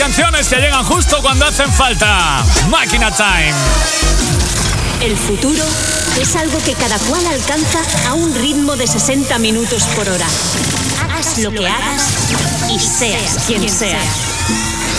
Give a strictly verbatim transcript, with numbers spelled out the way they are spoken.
canciones que llegan justo cuando hacen falta. Máquina Time. El futuro es algo que cada cual alcanza a un ritmo de sesenta minutos por hora. Hagas lo que hagas y seas quien seas.